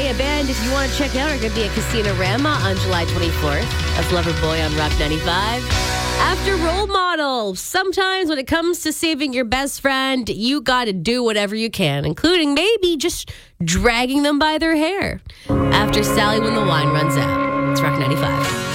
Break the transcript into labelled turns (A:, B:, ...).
A: A band, if you want to check out, are going to be at Casino Rama on July 24th. That's Loverboy on Rock 95. After Role Model, sometimes when it comes to saving your best friend, you got to do whatever you can, including maybe just dragging them by their hair. After Sally When the Wine Runs Out. It's Rock 95.